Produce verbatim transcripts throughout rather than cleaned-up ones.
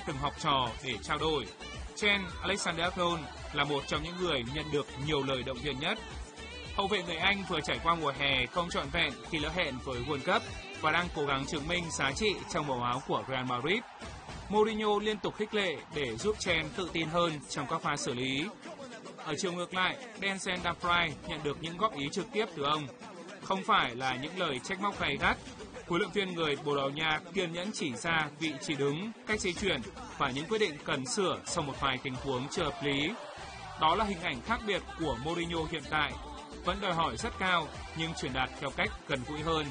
từng học trò để trao đổi. Trent Alexander-Arnold là một trong những người nhận được nhiều lời động viên nhất. Hậu vệ người Anh vừa trải qua mùa hè không trọn vẹn khi lỡ hẹn với World Cup và đang cố gắng chứng minh giá trị trong màu áo của Real Madrid. Mourinho liên tục khích lệ để giúp Trent tự tin hơn trong các pha xử lý. Ở chiều ngược lại, Denzel Dumfries nhận được những góp ý trực tiếp từ ông. Không phải là những lời trách móc gay gắt, huấn luyện viên người Bồ Đào Nha kiên nhẫn chỉ ra vị trí đứng, cách di chuyển và những quyết định cần sửa sau một vài tình huống chưa hợp lý. Đó là hình ảnh khác biệt của Mourinho hiện tại, vẫn đòi hỏi rất cao nhưng truyền đạt theo cách gần gũi hơn.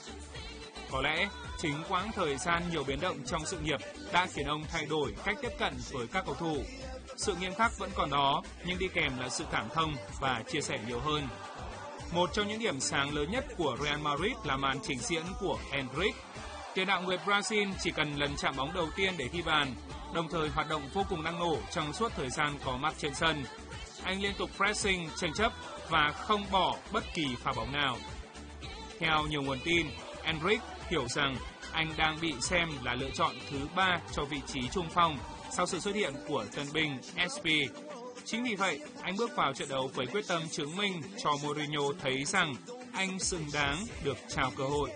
Có lẽ chính quãng thời gian nhiều biến động trong sự nghiệp đã khiến ông thay đổi cách tiếp cận với các cầu thủ. Sự nghiêm khắc vẫn còn đó, nhưng đi kèm là sự cảm thông và chia sẻ nhiều hơn. Một trong những điểm sáng lớn nhất của Real Madrid là màn trình diễn của Endrick. Tiền đạo người Brazil chỉ cần lần chạm bóng đầu tiên để ghi bàn, đồng thời hoạt động vô cùng năng nổ trong suốt thời gian có mặt trên sân. Anh liên tục pressing, tranh chấp và không bỏ bất kỳ pha bóng nào. Theo nhiều nguồn tin, Endrick hiểu rằng anh đang bị xem là lựa chọn thứ ba cho vị trí trung phong sau sự xuất hiện của tân binh ét pê. Chính vì vậy, anh bước vào trận đấu với quyết tâm chứng minh cho Mourinho thấy rằng anh xứng đáng được trao cơ hội.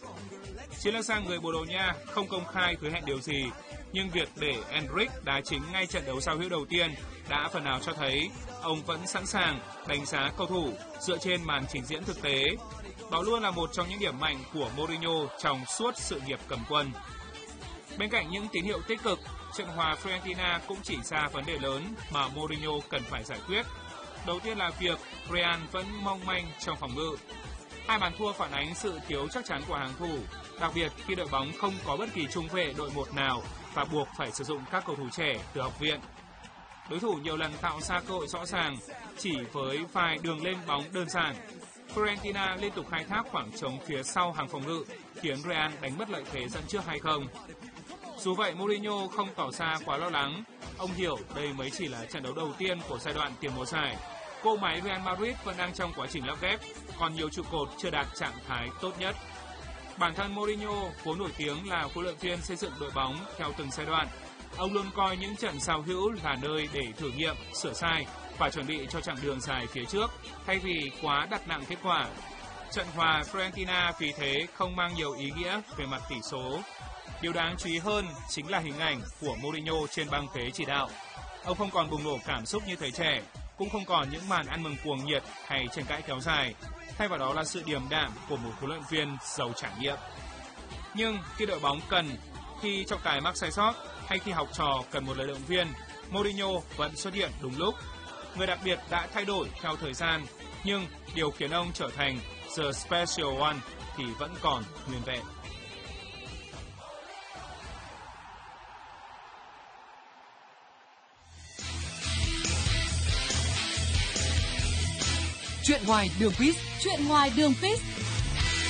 Chiến lược gia người Bồ Đào Nha không công khai hứa hẹn điều gì, nhưng việc để Endrick đá chính ngay trận đấu giao hữu đầu tiên đã phần nào cho thấy ông vẫn sẵn sàng đánh giá cầu thủ dựa trên màn trình diễn thực tế. Đó luôn là một trong những điểm mạnh của Mourinho trong suốt sự nghiệp cầm quân. Bên cạnh những tín hiệu tích cực, trận hòa Fiorentina cũng chỉ ra vấn đề lớn mà Mourinho cần phải giải quyết. Đầu tiên là việc Real vẫn mong manh trong phòng ngự. Hai bàn thua phản ánh sự thiếu chắc chắn của hàng thủ, đặc biệt khi đội bóng không có bất kỳ trung vệ đội một nào và buộc phải sử dụng các cầu thủ trẻ từ học viện. Đối thủ nhiều lần tạo ra cơ hội rõ ràng, chỉ với vài đường lên bóng đơn giản. Fiorentina liên tục khai thác khoảng trống phía sau hàng phòng ngự, khiến Real đánh mất lợi thế dẫn trước hai không. Dù vậy, Mourinho không tỏ ra quá lo lắng. Ông hiểu đây mới chỉ là trận đấu đầu tiên của giai đoạn tiền mùa giải. Cỗ máy Real Madrid vẫn đang trong quá trình lắp ghép, còn nhiều trụ cột chưa đạt trạng thái tốt nhất. Bản thân Mourinho vốn nổi tiếng là huấn luyện viên xây dựng đội bóng theo từng giai đoạn. Ông luôn coi những trận giao hữu là nơi để thử nghiệm, sửa sai và chuẩn bị cho chặng đường dài phía trước, thay vì quá đặt nặng kết quả. Trận hòa Fiorentina vì thế không mang nhiều ý nghĩa về mặt tỷ số. Điều đáng chú ý hơn chính là hình ảnh của Mourinho trên băng ghế chỉ đạo. Ông không còn bùng nổ cảm xúc như thời trẻ, cũng không còn những màn ăn mừng cuồng nhiệt hay tranh cãi kéo dài. Thay vào đó là sự điềm đạm của một huấn luyện viên giàu trải nghiệm. Nhưng khi đội bóng cần, khi trọng tài mắc sai sót hay khi học trò cần một lời động viên, Mourinho vẫn xuất hiện đúng lúc. Người đặc biệt đã thay đổi theo thời gian, nhưng điều khiến ông trở thành The Special One thì vẫn còn nguyên vẹn. Chuyện ngoài đường quiz, chuyện ngoài đường quiz.